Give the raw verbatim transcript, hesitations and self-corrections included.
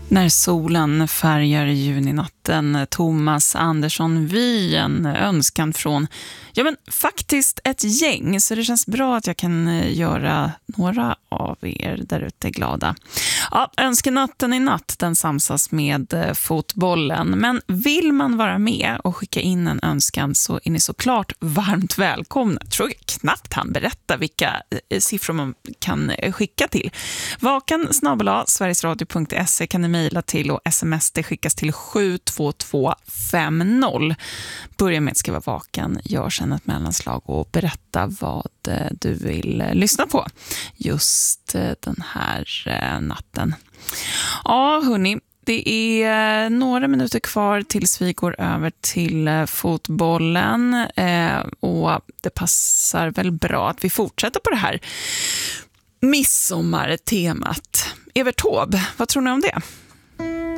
När solen färgar juninatten, Thomas Andersson Vy, en önskan från, ja men faktiskt ett gäng, så det känns bra att jag kan göra några av er där ute glada. Ja, önskenatten i natt, den samsas med fotbollen, men vill man vara med och skicka in en önskan så är ni såklart varmt välkomna. Jag tror knappt han berättar vilka siffror man kan skicka till. Vakan snabel-a sverigesradio punkt se kan ni mejla till och sms det skickas till sju två två fem noll. Börja med att skriva vakan, gör sedan ett mellanslag och berätta vad du vill lyssna på just den här natten. Ja, hörni, det är några minuter kvar tills vi går över till fotbollen eh, och det passar väl bra att vi fortsätter på det här midsommartemat. Evert Taube, vad tror ni om det?